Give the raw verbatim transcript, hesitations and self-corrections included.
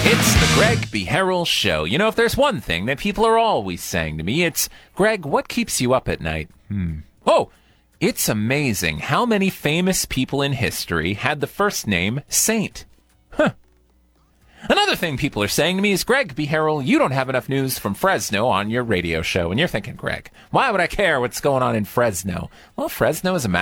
It's the Greg B. Harrell Show. You know, if there's one thing that people are always saying to me, it's, Greg, what keeps you up at night? Hmm. Oh, it's amazing how many famous people in history had the first name Saint. Huh. Another thing people are saying to me is, Greg B. Harrell, you don't have enough news from Fresno on your radio show. And you're thinking, Greg, why would I care what's going on in Fresno? Well, Fresno is a